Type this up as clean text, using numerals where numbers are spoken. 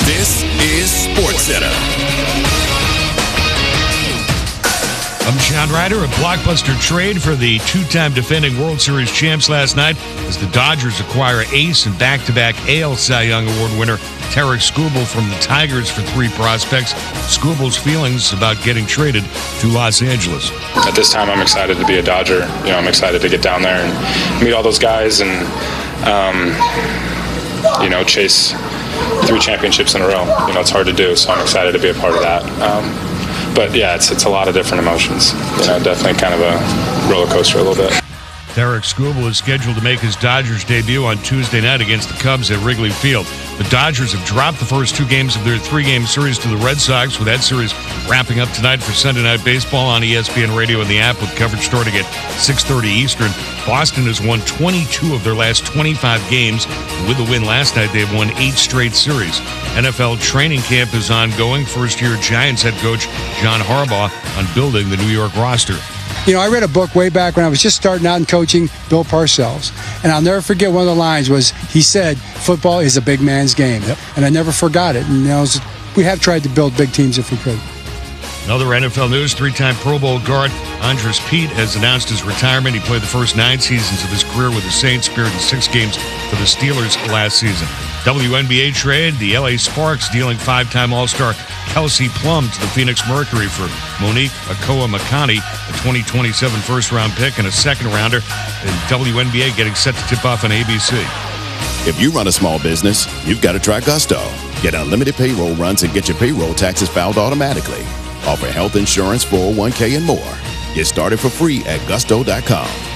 This is SportsCenter. I'm John Ryder. A blockbuster trade for the two-time defending World Series champs last night as the Dodgers acquire ace and back-to-back AL Cy Young Award winner Tarik Skubal from the Tigers for 3 prospects. Skubal's feelings about getting traded to Los Angeles. At this time, I'm excited to be a Dodger. I'm excited to get down there and meet all those guys and, chase 3 championships in a row. It's hard to do, so I'm excited to be a part of that. But yeah, it's a lot of different emotions. Definitely kind of a roller coaster a little bit. Tarik Skubal is scheduled to make his Dodgers debut on Tuesday night against the Cubs at Wrigley Field. The Dodgers have dropped the first 2 games of their 3-game series to the Red Sox, with that series wrapping up tonight for Sunday Night Baseball on ESPN Radio and the app, with coverage starting at 6:30 Eastern. Boston has won 22 of their last 25 games. With the win last night, they've won 8 straight series. NFL training camp is ongoing. First-year Giants head coach John Harbaugh on building the New York roster. I read a book way back when I was just starting out in coaching, Bill Parcells. And I'll never forget one of the lines was, he said, football is a big man's game. Yep. And I never forgot it. And we have tried to build big teams if we could. Another NFL news, 3-time Pro Bowl guard Andres Pete has announced his retirement. He played the first 9 seasons of his career with the Saints, appeared in 6 games for the Steelers last season. WNBA trade, the LA Sparks dealing 5-time All-Star Kelsey Plum to the Phoenix Mercury for Monique Akoa-Makani, a 2027 first-round pick and a second-rounder. And WNBA getting set to tip off on ABC. If you run a small business, you've got to try Gusto. Get unlimited payroll runs and get your payroll taxes filed automatically. Offer health insurance, 401k, and more. Get started for free at gusto.com.